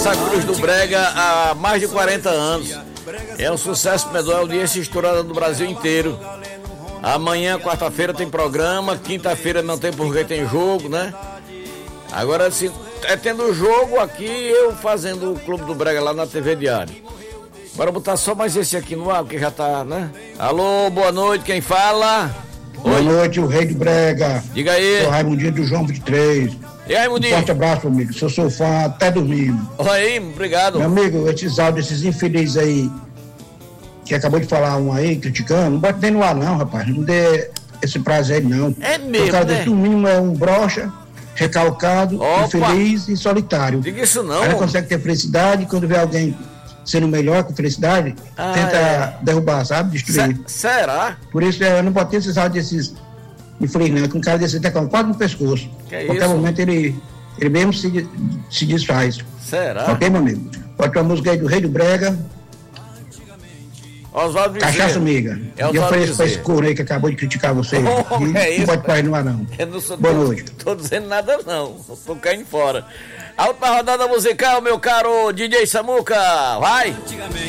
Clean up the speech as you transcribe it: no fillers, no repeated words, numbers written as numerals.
essa Cruz do Brega há mais de 40 anos. É um sucesso medonho, audiência estourada do Brasil inteiro. Amanhã, quarta-feira, tem programa, quinta-feira não tem porque tem jogo, né? Agora, se é tendo jogo aqui, eu fazendo o Clube do Brega lá na TV Diário. Bora botar só mais esse aqui no ar, porque já tá, né? Alô, boa noite, quem fala? Boa noite, o Rei do Brega. Diga aí. Sou Raimundinho do João 23. E aí, Raimundinho? Um forte abraço, amigo. Se eu sou fã, até dormindo. Oi, aí, obrigado. Meu amigo, esses áudios, esses infelizes aí, que acabou de falar um aí, criticando, não bota nem no ar não, rapaz. Não dê esse prazer não. É mesmo, o cara né? desse, no mínimo, é um broxa, recalcado, infeliz e solitário. Diga isso não. Aí não consegue ter felicidade, quando vê alguém sendo melhor com felicidade, tenta derrubar, sabe? Destruir. Será? Por isso eu não botei esses áudios desses infelizes, não, que um cara desse tá com quase no pescoço. Que qualquer isso? momento ele mesmo se desfaz. Será? Ok, meu amigo? Bota uma música aí do Rei do Brega. Oswaldo Cachaça amiga. É eu Oswaldo falei isso pra esse Bezerra. couro aí que acabou de criticar você. É isso, não pode parar no ar, não. Eu não sou Boa noite. Tô dizendo nada não, tô caindo fora. A última rodada musical, meu caro DJ Samuca, vai!